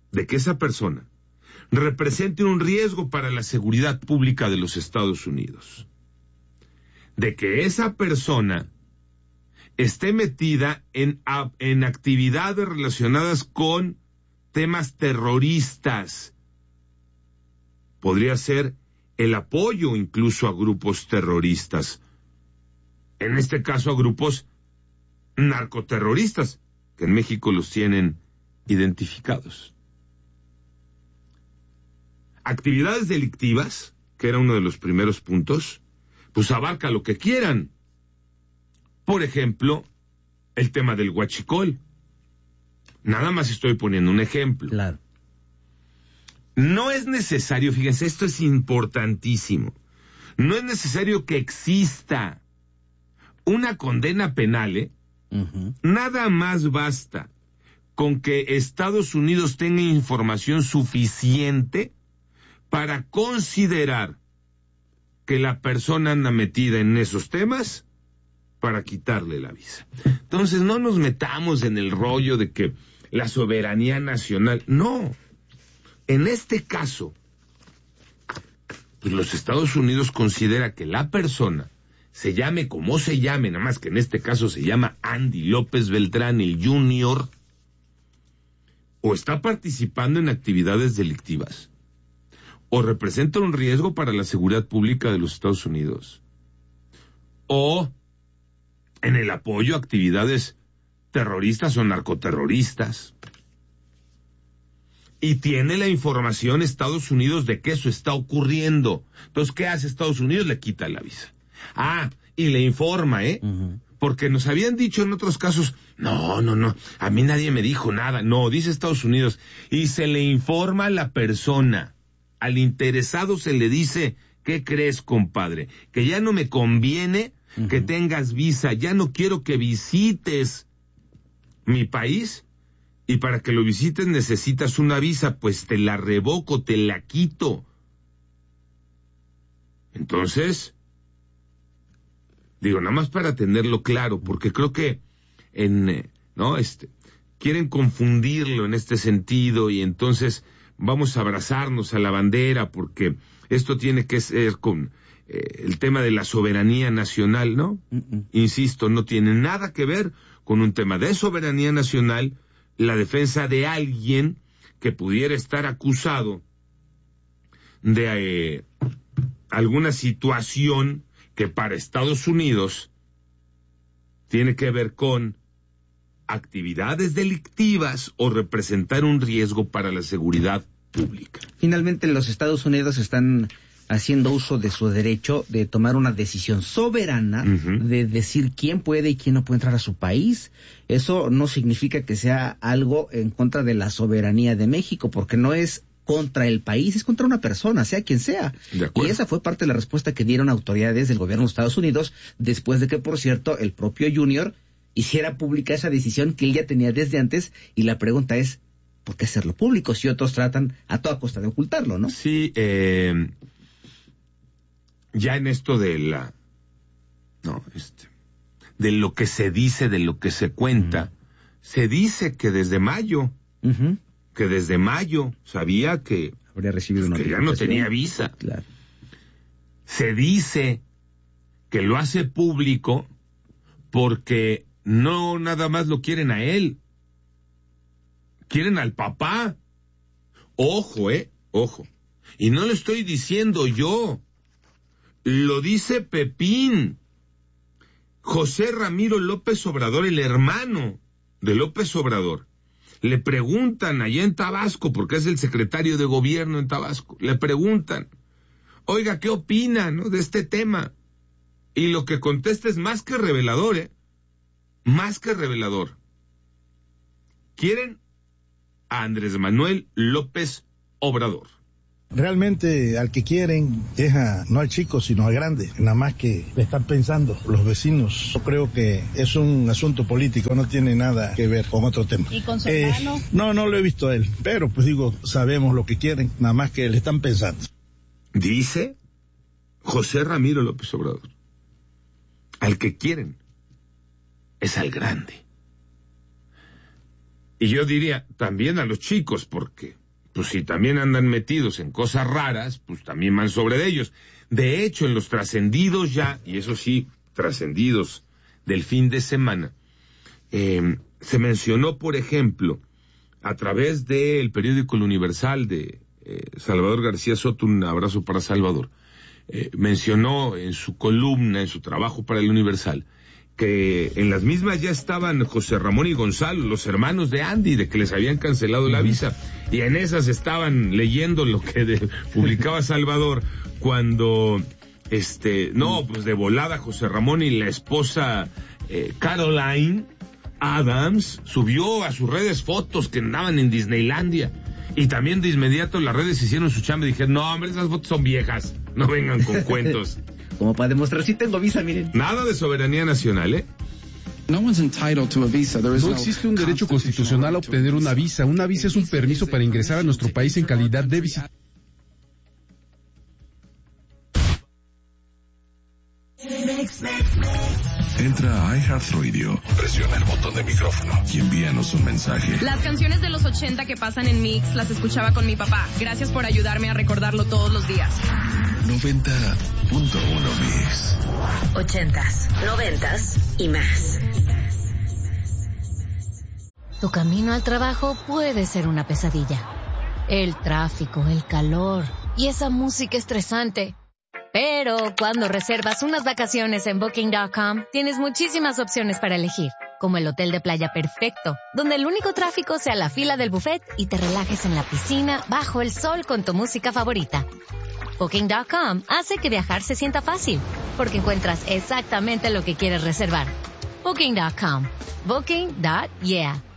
de que esa persona represente un riesgo para la seguridad pública de los Estados Unidos, de que esa persona esté metida en actividades relacionadas con temas terroristas, podría ser el apoyo incluso a grupos terroristas, en este caso a grupos narcoterroristas, que en México los tienen identificados. Actividades delictivas, que era uno de los primeros puntos, pues abarca lo que quieran. Por ejemplo, el tema del huachicol. Nada más estoy poniendo un ejemplo. Claro. No es necesario, fíjense, esto es importantísimo. No es necesario que exista una condena penal, Nada más basta con que Estados Unidos tenga información suficiente para considerar que la persona anda metida en esos temas para quitarle la visa. Entonces no nos metamos en el rollo de que la soberanía nacional, no. En este caso, los Estados Unidos considera que la persona, se llame como se llame, nada más que en este caso se llama Andy López Beltrán el Jr., o está participando en actividades delictivas, o representa un riesgo para la seguridad pública de los Estados Unidos, o en el apoyo a actividades terroristas o narcoterroristas, y tiene la información Estados Unidos de que eso está ocurriendo. Entonces, ¿qué hace Estados Unidos? Le quita la visa. Y le informa, porque nos habían dicho en otros casos, no, a mí nadie me dijo nada. No, dice Estados Unidos, y se le informa a la persona, al interesado se le dice, ¿qué crees, compadre? Que ya no me conviene que tengas visa, ya no quiero que visites mi país, y para que lo visites necesitas una visa, pues te la revoco, te la quito. Entonces, digo, nada más para tenerlo claro, porque creo que quieren confundirlo en este sentido, y entonces vamos a abrazarnos a la bandera, porque esto tiene que ser con el tema de la soberanía nacional, ¿no? Insisto, no tiene nada que ver con un tema de soberanía nacional, la defensa de alguien que pudiera estar acusado de alguna situación que para Estados Unidos tiene que ver con actividades delictivas o representar un riesgo para la seguridad pública. Finalmente, los Estados Unidos están haciendo uso de su derecho de tomar una decisión soberana de decir quién puede y quién no puede entrar a su país. Eso no significa que sea algo en contra de la soberanía de México, porque no es contra el país, es contra una persona, sea quien sea. Y esa fue parte de la respuesta que dieron autoridades del gobierno de Estados Unidos, después de que, por cierto, el propio Junior hiciera pública esa decisión que él ya tenía desde antes, y la pregunta es, ¿por qué hacerlo público si otros tratan a toda costa de ocultarlo, no? Sí, ya en esto de de lo que se dice, de lo que se cuenta, se dice que desde mayo, sabía que habría recibido una que ya no tenía visa. Claro. Se dice que lo hace público porque no nada más lo quieren a él, quieren al papá. Ojo, ojo. Y no lo estoy diciendo yo, lo dice Pepín, José Ramiro López Obrador, el hermano de López Obrador. Le preguntan allá en Tabasco, porque es el secretario de gobierno en Tabasco, le preguntan, oiga, ¿qué opina, de este tema? Y lo que contesta es más que revelador, más que revelador. Quieren a Andrés Manuel López Obrador. Realmente al que quieren es no al chico, sino al grande, nada más que le están pensando los vecinos. Yo creo que es un asunto político, no tiene nada que ver con otro tema. ¿Y con su hermano? No lo he visto a él, pero pues digo, sabemos lo que quieren, nada más que le están pensando. Dice José Ramiro López Obrador, al que quieren es al grande. Y yo diría también a los chicos, porque pues si también andan metidos en cosas raras, pues también van sobre de ellos. De hecho, en los trascendidos ya, y eso sí, trascendidos del fin de semana, se mencionó, por ejemplo, a través del periódico El Universal de Salvador García Soto, un abrazo para Salvador, mencionó en su columna, en su trabajo para El Universal, que en las mismas ya estaban José Ramón y Gonzalo, los hermanos de Andy, de que les habían cancelado la visa, y en esas estaban leyendo lo que publicaba Salvador, cuando, pues de volada José Ramón y la esposa Caroline Adams subió a sus redes fotos que andaban en Disneylandia, y también de inmediato las redes hicieron su chamba y dijeron, no hombre, esas fotos son viejas, no vengan con cuentos. Como para demostrar, sí tengo visa, miren. Nada de soberanía nacional, ¿eh? No existe un derecho constitucional a obtener una visa. Una visa es un permiso para ingresar a nuestro país en calidad de visitante. Entra a iHeartRadio, presiona el botón de micrófono y envíanos un mensaje. Las canciones de los 80 que pasan en Mix las escuchaba con mi papá. Gracias por ayudarme a recordarlo todos los días. 90.1 Mix. 80s, 90s y más. Tu camino al trabajo puede ser una pesadilla. El tráfico, el calor y esa música estresante. Pero cuando reservas unas vacaciones en Booking.com, tienes muchísimas opciones para elegir, como el hotel de playa perfecto, donde el único tráfico sea la fila del buffet y te relajes en la piscina bajo el sol con tu música favorita. Booking.com hace que viajar se sienta fácil, porque encuentras exactamente lo que quieres reservar. Booking.com. Booking.yeah.